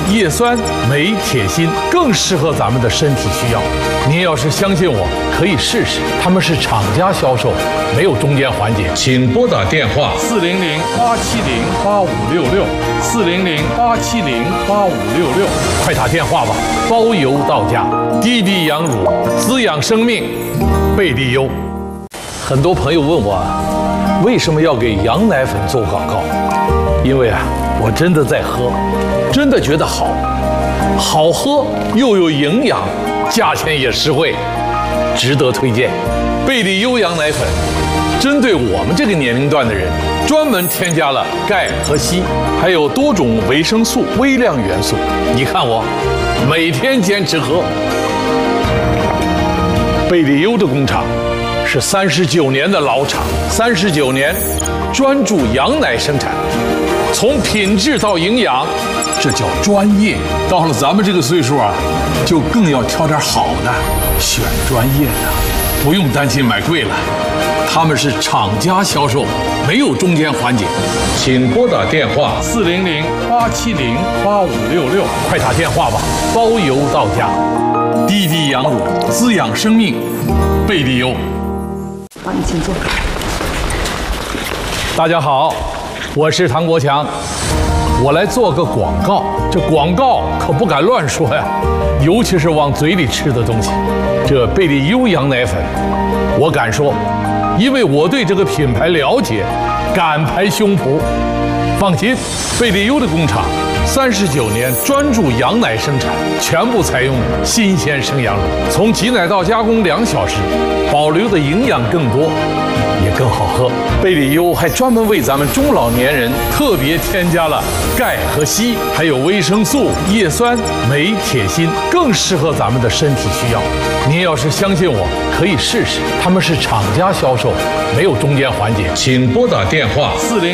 叶酸、镁、铁、锌，更适合咱们的身体需要。您要是相信我，可以试试。他们是厂家销售，没有中间环节。请拨打电话400-870-8566，400-870-8566，快打电话吧，包邮到家。滴滴羊乳，滋养生命，贝利优。很多朋友问我，为什么要给羊奶粉做广告？因为我真的在喝，真的觉得好喝又有营养，价钱也实惠，值得推荐。贝利优羊奶粉针对我们这个年龄段的人，专门添加了钙和硒，还有多种维生素、微量元素。你看我每天坚持喝。贝利优的工厂是39年的老厂，39年专注羊奶生产，从品质到营养，这叫专业。到了咱们这个岁数就更要挑点好的，选专业的，不用担心买贵了。他们是厂家销售，没有中间环节。请拨打电话400-870-8566，快打电话吧，包邮到家。滴滴羊乳，滋养生命，贝利优。 好，你请坐。 大家好，我是唐国强，我来做个广告。这广告可不敢乱说呀，尤其是往嘴里吃的东西。这贝利优羊奶粉，我敢说，因为我对这个品牌了解，敢拍胸脯。放心，贝利优的工厂39年专注羊奶生产，全部采用新鲜生羊乳，从挤奶到加工2小时，保留的营养更多，也更好喝。贝利优还专门为咱们中老年人特别添加了钙和硒，还有维生素、叶酸、镁、铁、锌，更适合咱们的身体需要。您要是相信我，可以试试。他们是厂家销售，没有中间环节。请拨打电话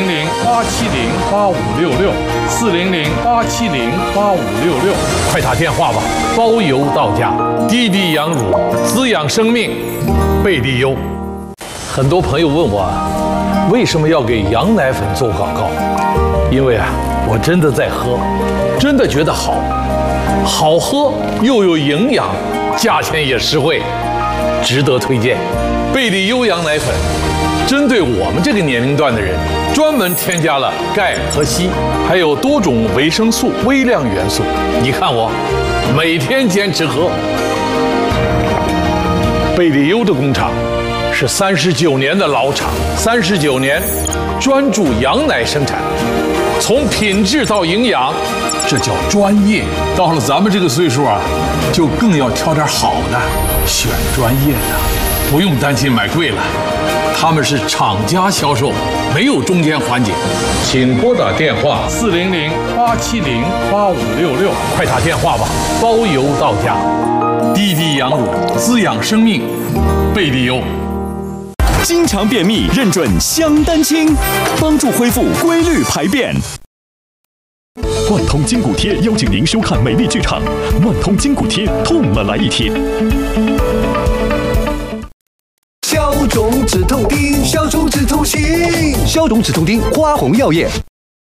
400-870-8566，400-870-8566，快打电话吧，包邮到家。滴滴羊乳，滋养生命，贝利优。很多朋友问我，为什么要给羊奶粉做广告？因为我真的在喝，真的觉得好喝又有营养，价钱也实惠，值得推荐。贝利优羊奶粉针对我们这个年龄段的人，专门添加了钙和硒，还有多种维生素、微量元素。你看我每天坚持喝。贝利优的工厂是39年的老厂，39年专注羊奶生产，从品质到营养，这叫专业。到了咱们这个岁数就更要挑点好的，选专业的，不用担心买贵了。他们是厂家销售，没有中间环节。请拨打电话400-870-8566，快打电话吧，包邮到家。滴滴羊乳，滋养生命，贝利优。 经常便秘，认准香丹清，帮助恢复规律排便。万通筋骨贴邀请您收看美丽剧场，万通筋骨贴，痛了来一贴。 消肿止痛丁，消肿止痛心，消肿止痛丁，花红药业。